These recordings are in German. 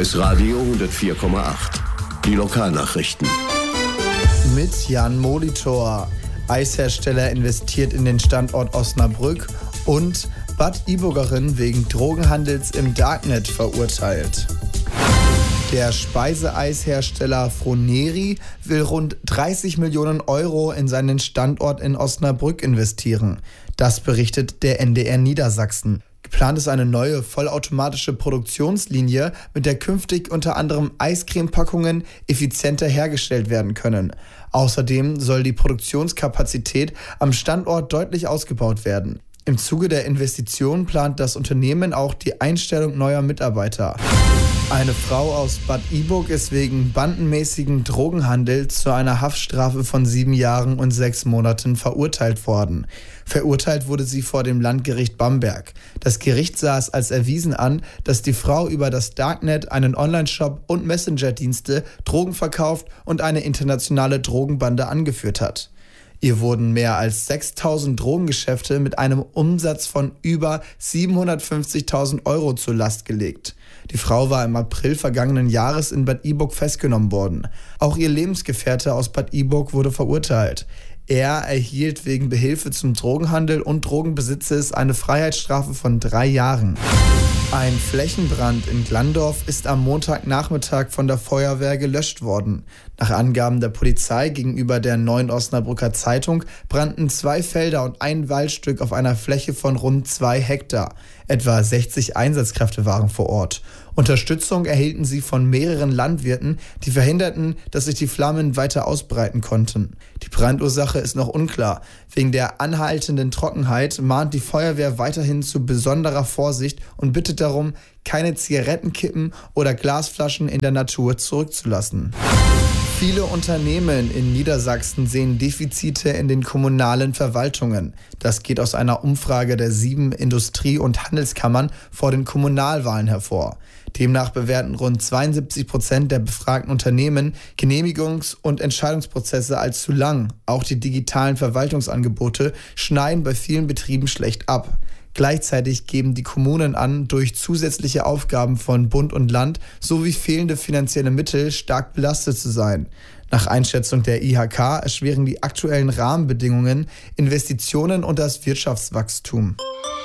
OS Radio 104,8. Die Lokalnachrichten. Mit Jan Molitor. Eishersteller investiert in den Standort Osnabrück und Bad Iburgerin wegen Drogenhandels im Darknet verurteilt. Der Speiseeishersteller Froneri will rund 30 Millionen Euro in seinen Standort in Osnabrück investieren. Das berichtet der NDR Niedersachsen. Geplant ist eine neue vollautomatische Produktionslinie, mit der künftig unter anderem Eiscremepackungen effizienter hergestellt werden können. Außerdem soll die Produktionskapazität am Standort deutlich ausgebaut werden. Im Zuge der Investition plant das Unternehmen auch die Einstellung neuer Mitarbeiter. Eine Frau aus Bad Iburg ist wegen bandenmäßigen Drogenhandels zu einer Haftstrafe von 7 Jahren und 6 Monaten verurteilt worden. Verurteilt wurde sie vor dem Landgericht Bamberg. Das Gericht sah es als erwiesen an, dass die Frau über das Darknet, einen Onlineshop und Messenger-Dienste Drogen verkauft und eine internationale Drogenbande angeführt hat. Ihr wurden mehr als 6.000 Drogengeschäfte mit einem Umsatz von über 750.000 Euro zur Last gelegt. Die Frau war im April vergangenen Jahres in Bad Iburg festgenommen worden. Auch ihr Lebensgefährte aus Bad Iburg wurde verurteilt. Er erhielt wegen Behilfe zum Drogenhandel und Drogenbesitzes eine Freiheitsstrafe von 3 Jahren. Ein Flächenbrand in Glandorf ist am Montagnachmittag von der Feuerwehr gelöscht worden. Nach Angaben der Polizei gegenüber der Neuen Osnabrücker Zeitung brannten 2 Felder und ein Waldstück auf einer Fläche von rund 2 Hektar. Etwa 60 Einsatzkräfte waren vor Ort. Unterstützung erhielten sie von mehreren Landwirten, die verhinderten, dass sich die Flammen weiter ausbreiten konnten. Die Brandursache ist noch unklar. Wegen der anhaltenden Trockenheit mahnt die Feuerwehr weiterhin zu besonderer Vorsicht und bittet darum, keine Zigarettenkippen oder Glasflaschen in der Natur zurückzulassen. Viele Unternehmen in Niedersachsen sehen Defizite in den kommunalen Verwaltungen. Das geht aus einer Umfrage der 7 Industrie- und Handelskammern vor den Kommunalwahlen hervor. Demnach bewerten rund 72% der befragten Unternehmen Genehmigungs- und Entscheidungsprozesse als zu lang. Auch die digitalen Verwaltungsangebote schneiden bei vielen Betrieben schlecht ab. Gleichzeitig geben die Kommunen an, durch zusätzliche Aufgaben von Bund und Land sowie fehlende finanzielle Mittel stark belastet zu sein. Nach Einschätzung der IHK erschweren die aktuellen Rahmenbedingungen Investitionen und das Wirtschaftswachstum.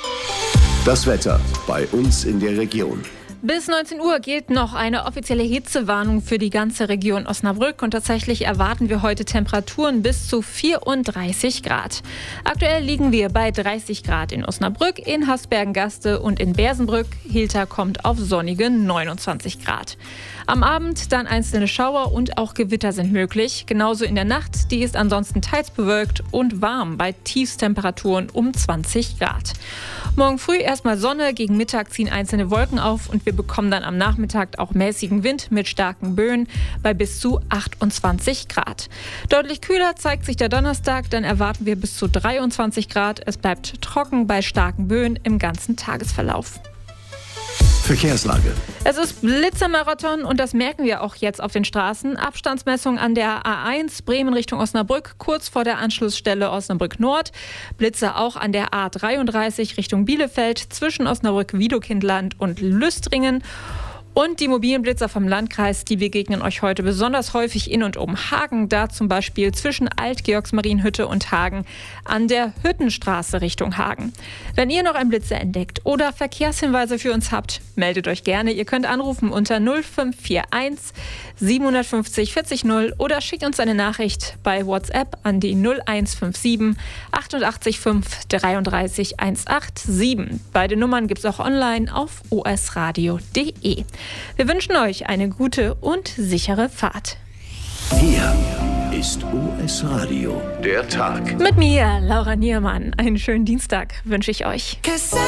Das Wetter bei uns in der Region. Bis 19 Uhr gilt noch eine offizielle Hitzewarnung für die ganze Region Osnabrück und tatsächlich erwarten wir heute Temperaturen bis zu 34 Grad. Aktuell liegen wir bei 30 Grad in Osnabrück, in Hasbergen-Gaste und in Bersenbrück. Hilter kommt auf sonnige 29 Grad. Am Abend dann einzelne Schauer und auch Gewitter sind möglich. Genauso in der Nacht, die ist ansonsten teils bewölkt und warm bei Tiefstemperaturen um 20 Grad. Morgen früh erstmal Sonne, gegen Mittag ziehen einzelne Wolken auf und wir bekommen dann am Nachmittag auch mäßigen Wind mit starken Böen bei bis zu 28 Grad. Deutlich kühler zeigt sich der Donnerstag, dann erwarten wir bis zu 23 Grad. Es bleibt trocken bei starken Böen im ganzen Tagesverlauf. Verkehrslage. Es ist Blitzermarathon und das merken wir auch jetzt auf den Straßen. Abstandsmessung an der A1 Bremen Richtung Osnabrück, kurz vor der Anschlussstelle Osnabrück Nord. Blitzer auch an der A33 Richtung Bielefeld zwischen Osnabrück-Wiedokindland und Lüstringen. Und die mobilen Blitzer vom Landkreis, die begegnen euch heute besonders häufig in und um Hagen, da zum Beispiel zwischen Alt-Georgsmarienhütte und Hagen an der Hüttenstraße Richtung Hagen. Wenn ihr noch einen Blitzer entdeckt oder Verkehrshinweise für uns habt, meldet euch gerne. Ihr könnt anrufen unter 0541 750 40 0 oder schickt uns eine Nachricht bei WhatsApp an die 0157 88 5 33 187. Beide Nummern gibt es auch online auf osradio.de. Wir wünschen euch eine gute und sichere Fahrt. Hier ist OS Radio, der Tag. Mit mir, Laura Niermann. Einen schönen Dienstag wünsche ich euch.